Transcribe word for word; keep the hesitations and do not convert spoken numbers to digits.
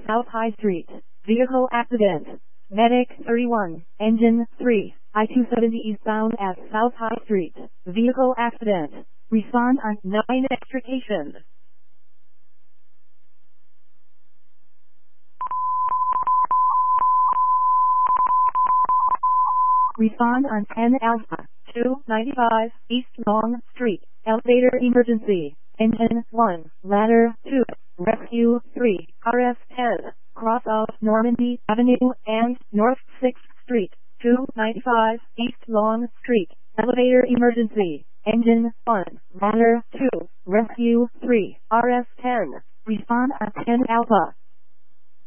South High Street. Vehicle accident. Medic thirty-one, engine three, I two seventy eastbound at South High Street. Vehicle accident. Respond on nine extrication. Respond on ten Alpha, two ninety-five East Long Street. Elevator emergency. Engine one, ladder two, rescue three, R S ten. Cross off Normandy Avenue and North sixth Street, two ninety-five East Long Street. Elevator emergency. Engine one, ladder two, rescue three, R S ten. Respond at ten Alpha.